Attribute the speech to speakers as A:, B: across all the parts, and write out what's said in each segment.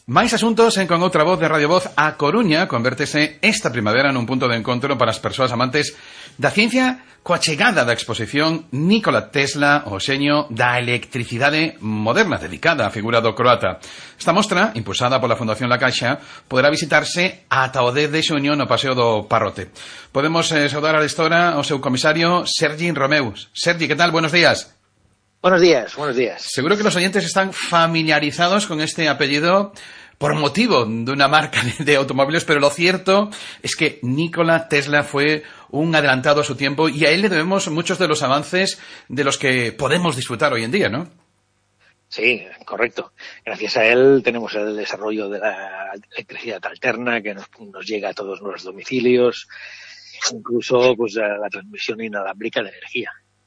A: Máis asuntos con outra voz de Radio Voz. A Coruña convértese esta primavera nun punto de encontro para as persoas amantes da ciencia coa chegada da exposición Nikola Tesla, o xeño da electricidade moderna, dedicada á figura do croata. Esta mostra, impulsada pola Fundación La Caixa, poderá visitarse ata o 10 de xuño no Paseo do Parrote. Podemos saudar a estora ao seu comisario Sergi Romeu. Sergi, que tal? Buenos días.
B: Buenos días, buenos días.
A: Seguro que los oyentes están familiarizados con este apellido por motivo de una marca de automóviles, pero lo cierto es que Nikola Tesla fue un adelantado a su tiempo y a él le debemos muchos de los avances de los que podemos disfrutar hoy en día, ¿no?
B: Sí, correcto. Gracias a él tenemos el desarrollo de la electricidad alterna que nos llega a todos nuestros domicilios, incluso pues la transmisión inalámbrica de energía.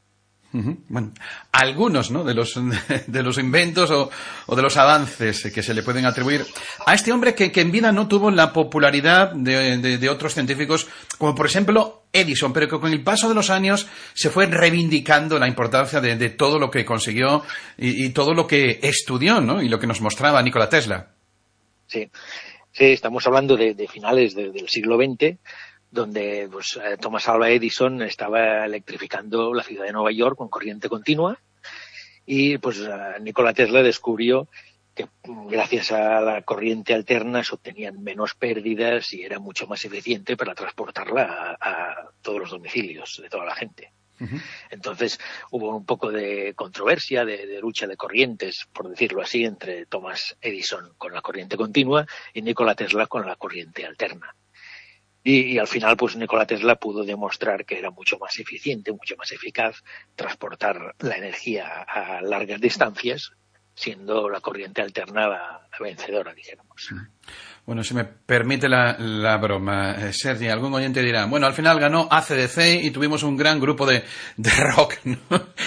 A: Bueno, algunos, ¿no?, de los inventos o de los avances que se le pueden atribuir a este hombre que en vida no tuvo la popularidad de otros científicos, como por ejemplo Edison, pero que con el paso de los años se fue reivindicando la importancia de todo lo que consiguió y todo lo que estudió, ¿no?, y lo que nos mostraba Nikola Tesla.
B: Sí, estamos hablando de finales del siglo XX, donde pues Thomas Alva Edison estaba electrificando la ciudad de Nueva York con corriente continua y pues Nikola Tesla descubrió que gracias a la corriente alterna se obtenían menos pérdidas y era mucho más eficiente para transportarla a todos los domicilios de toda la gente. Entonces hubo un poco de controversia, de lucha de corrientes, por decirlo así, entre Thomas Edison con la corriente continua y Nikola Tesla con la corriente alterna. Y al final, pues Nikola Tesla pudo demostrar que era mucho más eficiente, mucho más eficaz transportar la energía a largas distancias, siendo la corriente alterna la vencedora, dijéramos.
A: Bueno, si me permite la broma, Sergi, algún oyente dirá, bueno, al final ganó AC/DC y tuvimos un gran grupo de rock, ¿no?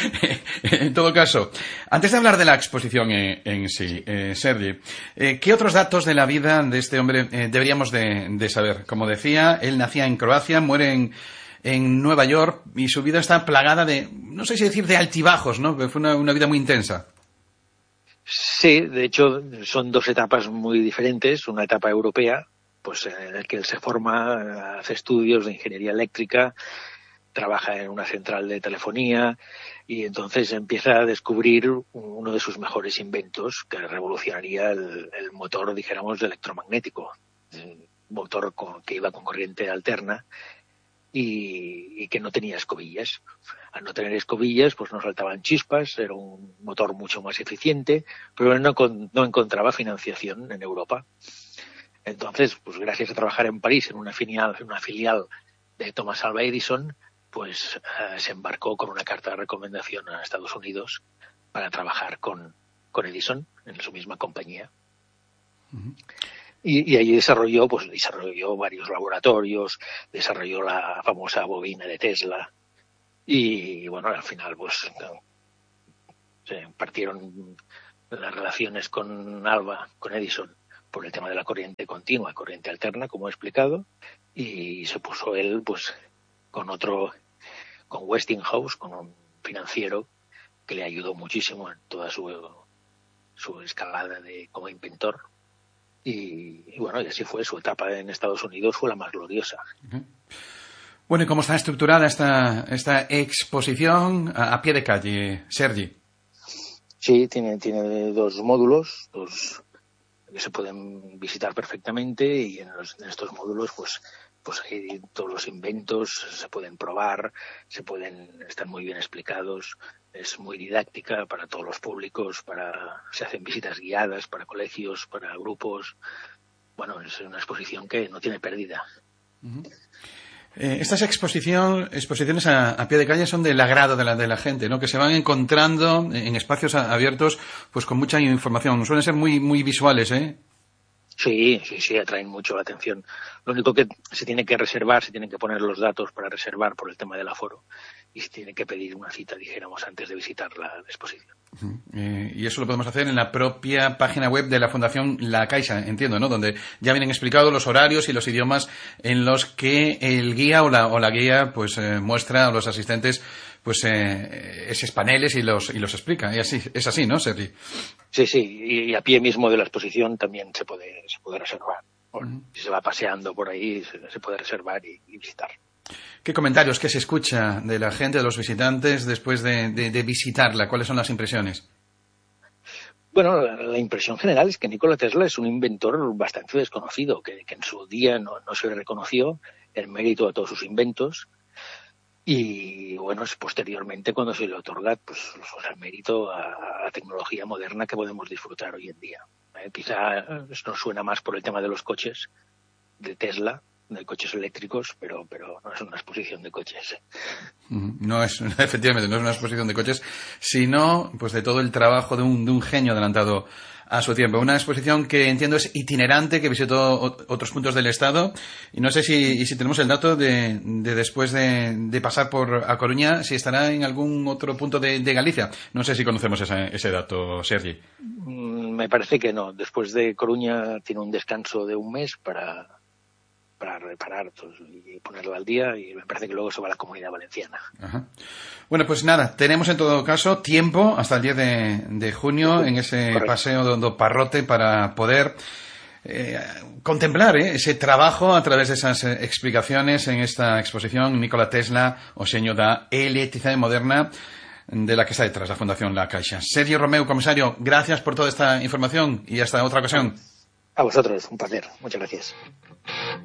A: En todo caso, antes de hablar de la exposición en sí, Sergi, ¿qué otros datos de la vida de este hombre deberíamos de saber? Como decía, él nacía en Croacia, muere en Nueva York y su vida está plagada de, no sé si decir de altibajos, ¿no? Fue una vida muy intensa.
B: Sí, de hecho son dos etapas muy diferentes. Una etapa europea, pues en la que él se forma, hace estudios de ingeniería eléctrica, trabaja en una central de telefonía y entonces empieza a descubrir uno de sus mejores inventos que revolucionaría el motor, dijéramos, electromagnético, un motor que iba con corriente alterna y que no tenía escobillas. Al no tener escobillas, pues no saltaban chispas, era un motor mucho más eficiente, pero él no encontraba financiación en Europa. Entonces, pues gracias a trabajar en París en una filial de Thomas Alva Edison, pues se embarcó con una carta de recomendación a Estados Unidos para trabajar con Edison en su misma compañía. Y allí desarrolló varios laboratorios, desarrolló la famosa bobina de Tesla y bueno, al final pues se partieron las relaciones con Edison por el tema de la corriente continua, corriente alterna, como he explicado, y se puso él pues con Westinghouse, con un financiero que le ayudó muchísimo en toda su escalada como inventor. Y bueno, y así fue. Su etapa en Estados Unidos fue la más gloriosa.
A: Bueno, ¿y cómo está estructurada esta exposición a pie de calle, Sergi?
B: Sí, tiene dos módulos, que se pueden visitar perfectamente y en estos módulos pues hay todos los inventos, se pueden probar, están muy bien explicados, es muy didáctica para todos los públicos, se hacen visitas guiadas para colegios, para grupos. Bueno, es una exposición que no tiene pérdida.
A: Estas exposiciones a pie de calle son del agrado de la gente, ¿no? Que se van encontrando en espacios abiertos, pues con mucha información. Suelen ser muy, muy visuales, ¿eh?
B: Sí, atraen mucho la atención. Lo único que se tiene que reservar, se tienen que poner los datos para reservar por el tema del aforo y se tiene que pedir una cita, dijéramos, antes de visitar la exposición.
A: Y eso lo podemos hacer en la propia página web de la Fundación La Caixa, entiendo, ¿no? Donde ya vienen explicados los horarios y los idiomas en los que el guía o la guía pues muestra a los asistentes pues esos paneles y los explica. Y así, es así, ¿no, Sergi?
B: Sí, y a pie mismo de la exposición también se puede reservar. Si se va paseando por ahí, se puede reservar y visitar.
A: ¿Qué comentarios que se escucha de la gente, de los visitantes, después de visitarla? ¿Cuáles son las impresiones?
B: Bueno, la impresión general es que Nikola Tesla es un inventor bastante desconocido, que en su día no se le reconoció el mérito de todos sus inventos. Y bueno, es posteriormente cuando se le otorga pues el mérito a la tecnología moderna que podemos disfrutar hoy en día. Quizá esto suena más por el tema de los coches de Tesla, de coches eléctricos, pero no es una exposición de coches.
A: No es, efectivamente, no es una exposición de coches, sino pues de todo el trabajo de un genio adelantado a su tiempo. Una exposición que entiendo es itinerante, que visitó otros puntos del estado, y no sé si tenemos el dato de después de pasar por A Coruña, si estará en algún otro punto de Galicia. No sé si conocemos ese dato, Sergi.
B: Me parece que no. Después de Coruña tiene un descanso de un mes para reparar y ponerlo al día, y me parece que luego se va a la Comunidad Valenciana.
A: Ajá. Bueno, pues nada, tenemos en todo caso tiempo hasta el 10 de junio en ese
B: Correcto.
A: paseo do Parrote para poder contemplar ese trabajo a través de esas explicaciones en esta exposición Nikola Tesla, o segno da electricidade moderna, de la que está detrás la Fundación La Caixa. Sergio Romeu, comisario, gracias por toda esta información y hasta otra ocasión.
B: A vosotros, un placer. Muchas gracias.